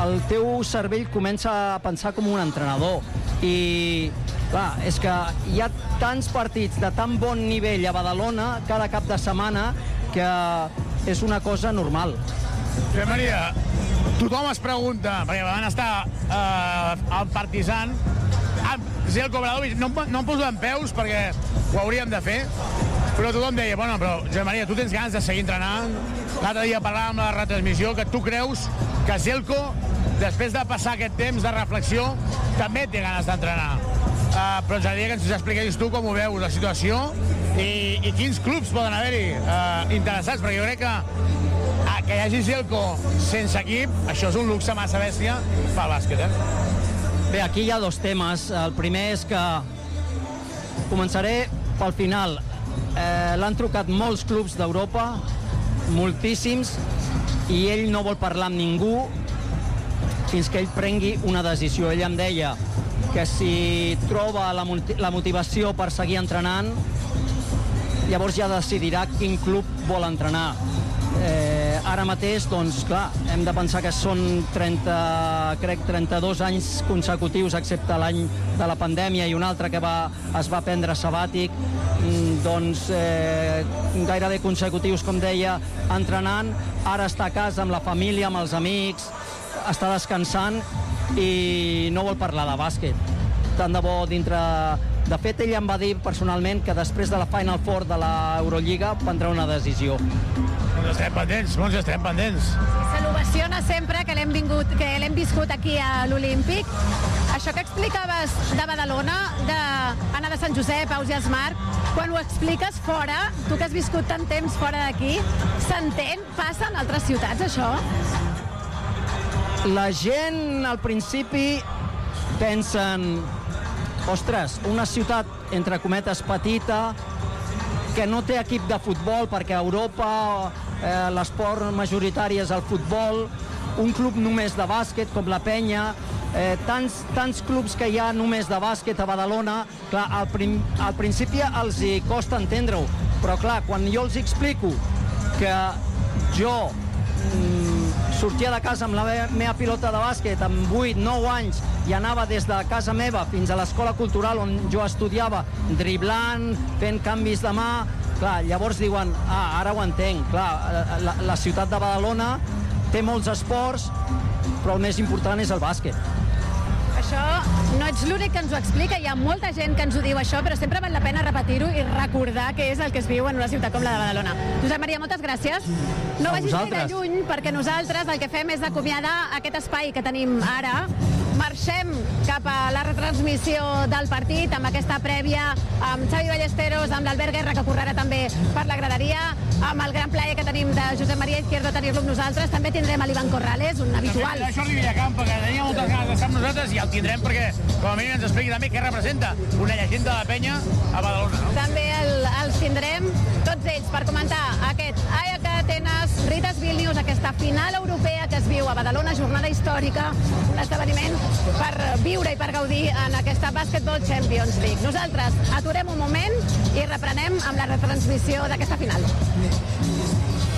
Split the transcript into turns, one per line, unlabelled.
el teu cervell comença a pensar com un entrenador. I clar, és que hi ha tants partits de tan bon nivell a Badalona cada cap de setmana que és una cosa normal.
Josep Maria, tothom es pregunta, perquè van estar al Partizan, Zeljko Obradović, no em poso en peus perquè ho hauríem de fer, però tothom deia, bueno, però Josep Maria, tu tens ganes de seguir entrenant? L'altre dia parlàvem de la retransmissió, que tu creus que Zeljko, després de passar aquest temps de reflexió, també té ganes d'entrenar. Però ens agradaria que ens expliquessis tu com ho veus, la situació, i quins clubs poden haver-hi interessats, perquè jo crec que hi hagi Zeljko sense equip, això és un luxe massa bèstia pel bàsquet,
Bé, aquí hi ha dos temes. El primer és que començaré pel final. L'han trucat molts clubs d'Europa, moltíssims, i ell no vol parlar amb ningú fins que ell prengui una decisió. Ell em deia que si troba la motivació per seguir entrenant, llavors ja decidirà quin club vol entrenar. Ara mateix, doncs, clar, hem de pensar que són 32 anys consecutius, excepte l'any de la pandèmia i un altre que es va prendre sabàtic, doncs gairebé consecutius, com deia, entrenant. Ara està a casa amb la família, amb els amics, està descansant i no vol parlar de bàsquet. Tant de bo dintre... De fet, ell em va dir personalment que després de la Final Four de l'Eurolliga prendrà una decisió.
Doncs estem pendents.
Se l'ovaciona sempre que l'hem viscut aquí a l'Olímpic. Això que explicaves de Badalona, d'Anna de Sant Josep, Aus i Esmarc, quan ho expliques fora, tu que has viscut tant temps fora d'aquí, s'entén? Passa en altres ciutats, això?
La gent, al principi, pensen... Ostres, una ciutat, entre cometes, petita, que no té equip de futbol, perquè a Europa l'esport majoritari és el futbol, un club només de bàsquet, com la Penya, tants clubs que hi ha només de bàsquet a Badalona. Clar, al principi els hi costa entendre-ho, però clar, quan jo els explico que jo sortia de casa amb la meva pilota de bàsquet amb 8-9 anys i anava des de casa meva fins a l'escola cultural on jo estudiava, driblant, fent canvis de mà, clar, llavors diuen, ara ho entenc, clar, la ciutat de Badalona té molts esports, però el més important és el bàsquet.
Això no ets l'únic que ens ho explica, hi ha molta gent que ens ho diu això, però sempre val la pena repetir-ho i recordar què és el que es viu en una ciutat com la de Badalona. Josep Maria, moltes gràcies. No vagis gaire lluny, perquè nosaltres el que fem és acomiadar aquest espai que tenim ara. Marxem cap a la retransmissió del partit, amb aquesta prèvia, amb Xavi Ballesteros, amb l'Albert Guerra, que correrà també per la graderia, amb el gran plaer que tenim de Josep Maria Izquierdo tenir-lo amb nosaltres. També tindrem a l'Ivan Corrales, un habitual.
De Jordi Villacampa, que tenia moltes ganes d'estar amb nosaltres, i el tindrem perquè, com a mínim, ens expliqui també què representa una llegenda de la Penya a Badalona.
També els tindrem, tots ells, per comentar aquest AEK Atenes, Ritas Vilnius, aquesta final europea que es viu a Badalona, jornada històrica, un esdeveniment per viure i per gaudir en aquesta Basketball Champions League. Nosaltres aturem un moment i reprenem amb la retransmissió d'aquesta final.